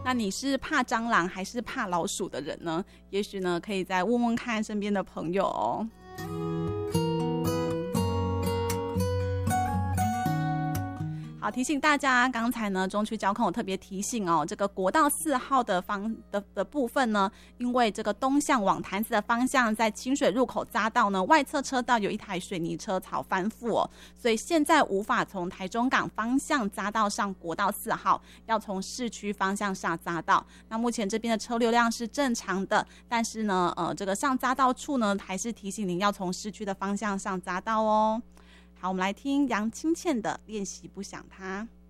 那你是怕蟑螂还是怕老鼠的人呢？也许呢，可以再问问看身边的朋友哦。好，提醒大家，刚才呢中区交控有特别提醒哦，这个国道4号的部分呢，因为这个东向往潭子的方向，在清水入口匝道呢外侧车道有一台水泥车槽翻覆哦，所以现在无法从台中港方向匝道上国道4号，要从市区方向下匝道。那目前这边的车流量是正常的，但是呢，这个上匝道处呢，还是提醒您要从市区的方向上匝道哦。好，我们来听杨清茜的《练习不想他》。